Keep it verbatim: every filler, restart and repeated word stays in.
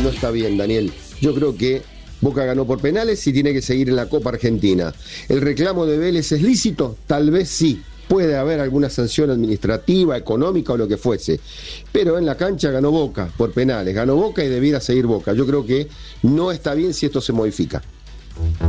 no está bien, Daniel. Yo creo que Boca ganó por penales y tiene que seguir en la Copa Argentina. ¿El reclamo de Vélez es lícito? Tal vez sí. Puede haber alguna sanción administrativa, económica o lo que fuese. Pero en la cancha ganó Boca por penales. Ganó Boca y debiera seguir Boca. Yo creo que no está bien si esto se modifica.